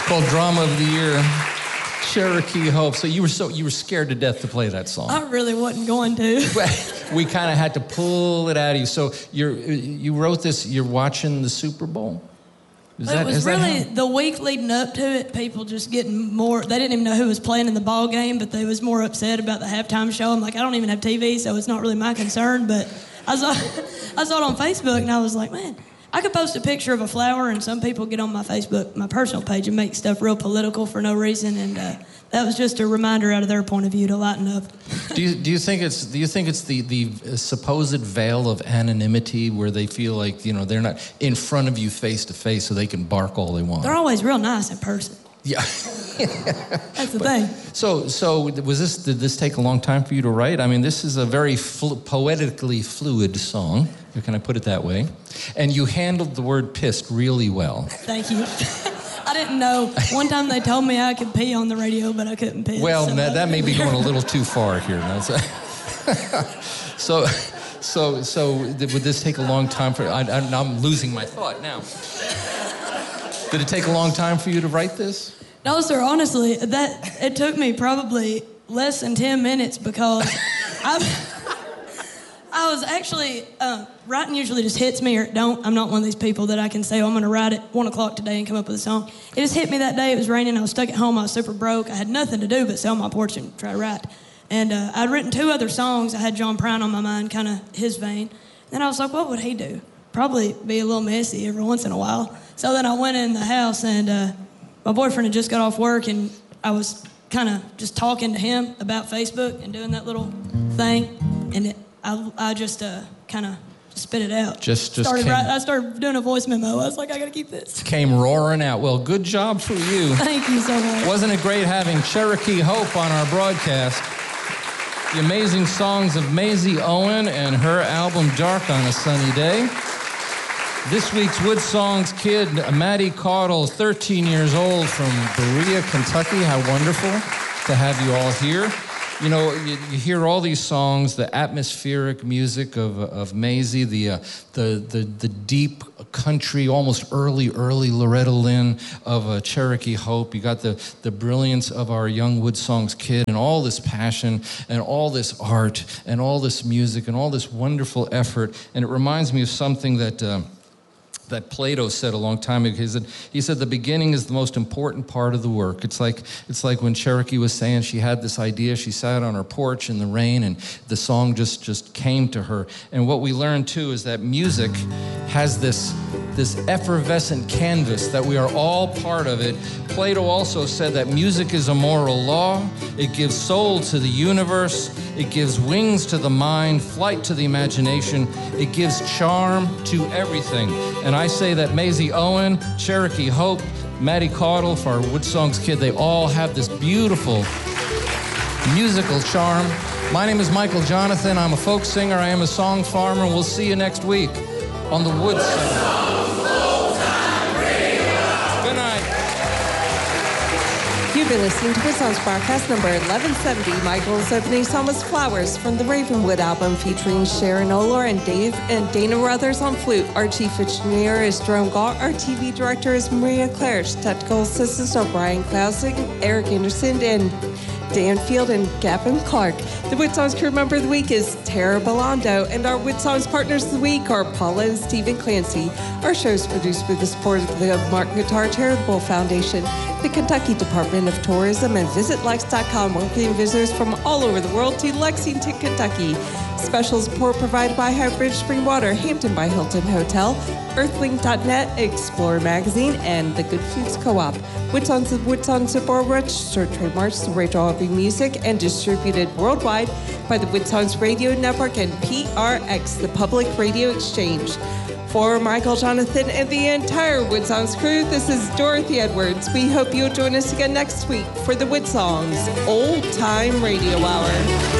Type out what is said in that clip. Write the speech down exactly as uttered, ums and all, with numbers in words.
called Drama of the Year, Cherokee Hope. So you were so you were scared to death to play that song. I really wasn't going to. We kind of had to pull it out of you. So you're you wrote this. You're watching the Super Bowl. Is it that, was is that really how? the week leading up to it. People just getting more. They didn't even know who was playing in the ball game, but they was more upset about the halftime show. I'm like, I don't even have T V, so it's not really my concern. But I saw I saw it on Facebook, and I was like, man, I could post a picture of a flower, and some people get on my Facebook, my personal page, and make stuff real political for no reason. And uh, that was just a reminder out of their point of view to lighten up. do you do you think it's do you think it's the the supposed veil of anonymity where they feel like, you know, they're not in front of you face to face, so they can bark all they want? They're always real nice in person. Yeah. That's the but, thing. So so was this did this take a long time for you to write? I mean, this is a very flu- poetically fluid song. Can I put it that way? And you handled the word pissed really well. Thank you. I didn't know. One time they told me I could pee on the radio, but I couldn't piss. Well, so that, that may be going a little too far here. so, so, so, would this take a long time for? I, I, I'm losing my thought now. Did it take a long time for you to write this? No, sir. Honestly, that it took me probably less than ten minutes because I. I was actually, uh, writing usually just hits me or it don't. I'm not one of these people that I can say, oh, I'm going to write at one o'clock today and come up with a song. It just hit me that day. It was raining. I was stuck at home. I was super broke. I had nothing to do but sit on my porch and try to write. And uh, I'd written two other songs. I had John Prine on my mind, kind of his vein. Then I was like, what would he do? Probably be a little messy every once in a while. So then I went in the house, and uh, my boyfriend had just got off work, and I was kind of just talking to him about Facebook and doing that little thing. And it, I, I just uh, kind of spit it out. Just, just started came, right, I started doing a voice memo. I was like, I got to keep this. Came roaring out. Well, good job for you. Thank you so much. Wasn't it great having Cherokee Hope on our broadcast? The amazing songs of Maisie Owen and her album Dark on a Sunny Day. This week's Wood Songs kid, Maddie Caudle, thirteen years old from Berea, Kentucky. How wonderful to have you all here. You know, you, you hear all these songs, the atmospheric music of of Maisie, the uh, the the the deep country, almost early early Loretta Lynn of uh, Cherokee Hope. You got the the brilliance of our young Wood Songs kid, and all this passion, and all this art, and all this music, and all this wonderful effort. And it reminds me of something that. Uh, that Plato said a long time ago. He said, he said the beginning is the most important part of the work. It's like it's like when Cherokee was saying she had this idea, she sat on her porch in the rain, and the song just, just came to her. And what we learned, too, is that music has this, this effervescent canvas, that we are all part of it. Plato also said that music is a moral law. It gives soul to the universe. It gives wings to the mind, flight to the imagination. It gives charm to everything. And I say that Maisie Owen, Cherokee Hope, Maddie Caudle, for our Wood Songs kid, they all have this beautiful musical charm. My name is Michael Jonathan. I'm a folk singer. I am a song farmer. We'll see you next week on the Wood Songs. Good night. You've been listening to Wood Songs broadcast number eleven seventy. Michael's opening song was Flowers from the Ravenwood album, featuring Sharon Oler and Dave and Dana Ruthers on flute. Our chief engineer is Jerome Galt. Our T V director is Maria Claridge. Technical assistants are Brian Klausing, Eric Anderson, and Dan Field and Gavin Clark. The Wood Songs crew member of the week is Tara Belando, and our Wood Songs partners of the week are Paula and Stephen Clancy. Our show is produced with the support of the Martin Guitar Charitable Foundation, the Kentucky Department of Tourism, and Visit Lex dot com, welcoming visitors from all over the world to Lexington, Kentucky. Special support provided by Highbridge Spring Water, Hampton by Hilton Hotel, Earthlink dot net, Explorer Magazine, and the Good Foods Co-op. Wood Songs of Wood Songs of Borough registered trademarks to Rachel Harvey Music and distributed worldwide by the Wood Songs Radio Network and P R X, the Public Radio Exchange. For Michael Jonathan and the entire Wood Songs crew, this is Dorothy Edwards. We hope you'll join us again next week for the Wood Songs Old Time Radio Hour.